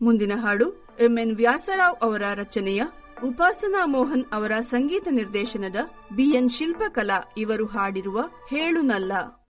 ಮುಂದಿನ ಹಾಡು ಎಂಎನ್ ವ್ಯಾಸರಾವ್ ಅವರ ರಚನೆಯ, ಉಪಾಸನಾ ಮೋಹನ್ ಅವರ ಸಂಗೀತ ನಿರ್ದೇಶನದ, ಬಿಎನ್ ಶಿಲ್ಪಕಲಾ ಇವರು ಹಾಡಿರುವ ಹೇಳುನಲ್ಲ.